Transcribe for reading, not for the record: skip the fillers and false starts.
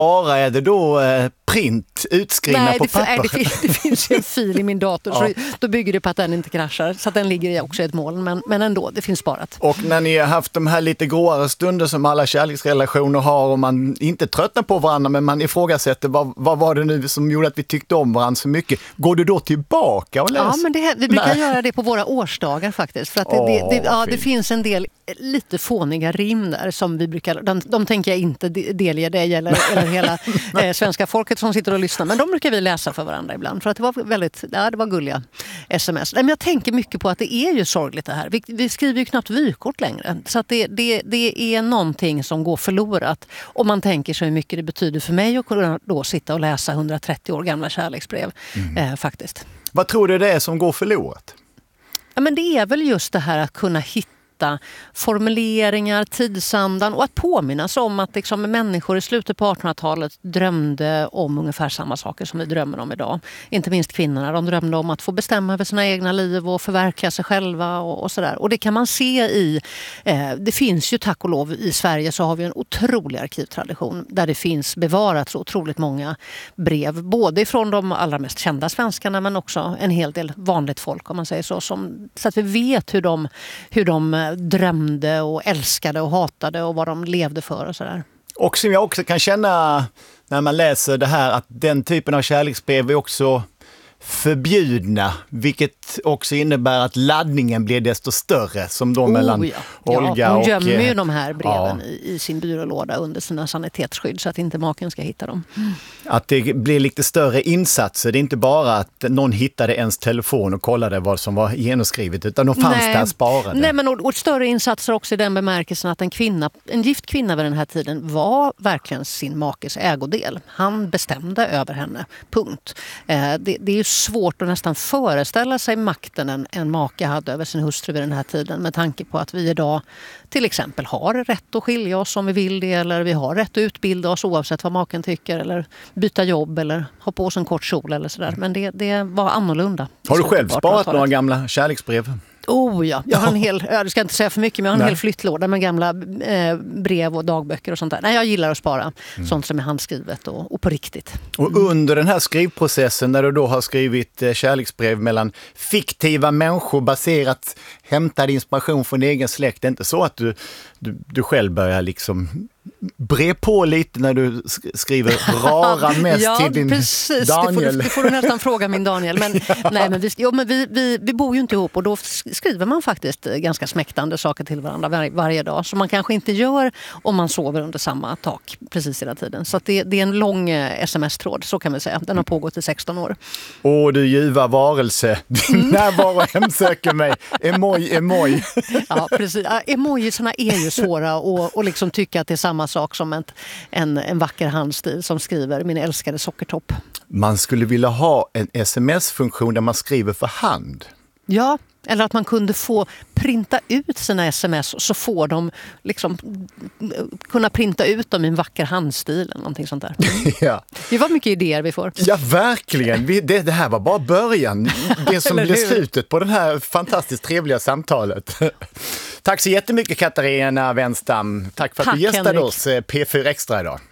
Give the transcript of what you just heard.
Bara är det då print utskrivna på papper? Nej, det finns en fil i min dator, så då bygger det på att den inte kraschar. Så att den ligger också i ett moln, men ändå, det finns sparat. Och när ni har haft de här lite gråare stunder som alla kärleksrelationer har och man inte tröttnar på varandra men man ifrågasätter vad var det nu som gjorde att vi tyckte om varandra så mycket. Går du då tillbaka och läser? Ja, men vi brukar göra det på våra årsdagar faktiskt. För att det finns en del lite fåniga rim där som vi brukar, de tänker jag inte delge dig eller hela svenska folket som sitter och lyssnar, men de brukar vi läsa för varandra ibland för att det var det var gulliga sms. Men jag tänker mycket på att det är ju sorgligt det här. Vi skriver ju knappt vykort längre, så att det är någonting som går förlorat om man tänker så hur mycket det betyder för mig att kunna då sitta och läsa 130 år gamla kärleksbrev faktiskt. Vad tror du det är som går förlorat? Ja, men det är väl just det här att kunna hitta formuleringar, tidsandan och att påminnas om att liksom människor i slutet på 1800-talet drömde om ungefär samma saker som vi drömmer om idag. Inte minst kvinnorna, de drömde om att få bestämma över sina egna liv och förverkliga sig själva och sådär. Och det kan man se det finns ju tack och lov i Sverige så har vi en otrolig arkivtradition där det finns bevarat så otroligt många brev, både från de allra mest kända svenskarna men också en hel del vanligt folk om man säger så att vi vet hur de drömde och älskade och hatade och vad de levde för och sådär. Och som jag också kan känna när man läser det här att den typen av kärleksbrev är också förbjudna, vilket också innebär att laddningen blir desto större som då mellan Olga och... Hon gömmer ju de här breven i sin byrålåda under sina sanitetsskydd så att inte maken ska hitta dem. Att det blir lite större insatser. Det är inte bara att någon hittade ens telefon och kollade vad som var genomskrivet utan de fanns där sparade. Nej, men och större insatser också i den bemärkelsen att en gift kvinna vid den här tiden var verkligen sin makes ägodel. Han bestämde över henne. Punkt. Det är ju svårt att nästan föreställa sig makten en make hade över sin hustru vid den här tiden med tanke på att vi idag till exempel har rätt att skilja oss om vi vill det eller vi har rätt att utbilda oss oavsett vad maken tycker eller byta jobb eller ha på oss en kort kjol eller sådär. Men det var annorlunda. Har du själv sparat några gamla kärleksbrev? Oh ja, jag har en hel, jag ska inte säga för mycket men jag har en hel flyttlåda med gamla brev och dagböcker och sånt där. Nej, jag gillar att spara sånt som är handskrivet och på riktigt. Och under den här skrivprocessen när du då har skrivit kärleksbrev mellan fiktiva människor baserat hämtad inspiration från egen släkt, det är inte så att du själv börjar liksom bre på lite när du skriver rara mest till din precis. Daniel. Det får du nästan fråga min Daniel. Men, nej, men vi bor ju inte ihop och då skriver man faktiskt ganska smäktande saker till varandra varje dag. Som man kanske inte gör om man sover under samma tak precis hela tiden. Så att det är en lång sms-tråd, så kan vi säga. Den har pågått i 16 år. Åh, du ljuva varelse. Din närvaro hemsöker mig. Emoj. Ja, precis. Emojisarna är ju svåra och liksom tycka att det är samma sak som en vacker handstil som skriver min älskade sockertopp. Man skulle vilja ha en sms-funktion där man skriver för hand. Ja, eller att man kunde få printa ut sina sms så får de liksom kunna printa ut dem i en vacker handstil eller någonting sånt där. Ja. Det var mycket idéer vi får. Ja, verkligen. Det här var bara början. Det som blev slutet på det här fantastiskt trevliga samtalet. Tack så jättemycket Katarina Wenstam. Tack för att du gästade oss P4 Extra idag.